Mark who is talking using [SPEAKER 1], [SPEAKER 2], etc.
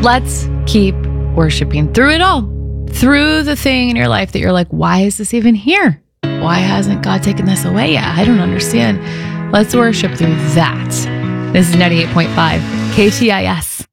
[SPEAKER 1] Let's keep worshiping through it all, through the thing in your life that you're like, why is this even here? Why hasn't God taken this away yet? I don't understand. Let's worship through that. This is 98.5 KTIS.